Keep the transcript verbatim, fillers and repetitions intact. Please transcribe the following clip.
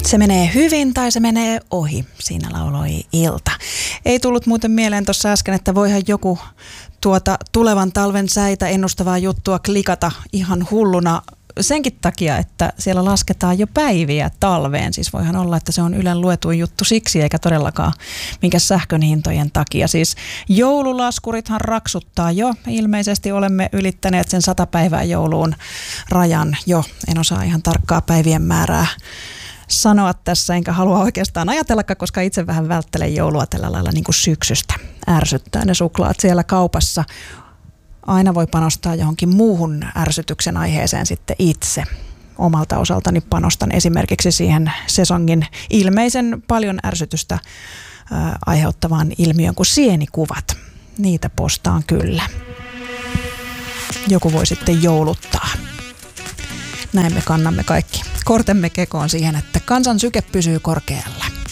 Se menee hyvin tai se menee ohi, siinä lauloi Ilta. Ei tullut muuten mieleen tuossa äsken, että voihan joku tuota tulevan talven säitä ennustavaa juttua klikata ihan hulluna senkin takia, että siellä lasketaan jo päiviä talveen. Siis voihan olla, että se on Ylen luetuin juttu siksi, eikä todellakaan minkä sähkön hintojen takia. Siis joululaskurithan raksuttaa jo. Ilmeisesti olemme ylittäneet sen sata päivää jouluun rajan jo. En osaa ihan tarkkaa päivien määrää sanoa tässä, enkä halua oikeastaan ajatellakaan, koska itse vähän välttelen joulua tällä lailla niin kuin syksystä. Ärsyttää ne suklaat siellä kaupassa. Aina voi panostaa johonkin muuhun ärsytyksen aiheeseen sitten itse. Omalta osaltani panostan esimerkiksi siihen sesongin ilmeisen paljon ärsytystä ää, aiheuttavaan ilmiön kuin sienikuvat. Niitä postaan kyllä. Joku voi sitten jouluttaa. Näin me kannamme kaikki kortemme kekoon siihen, että kansan syke pysyy korkealla.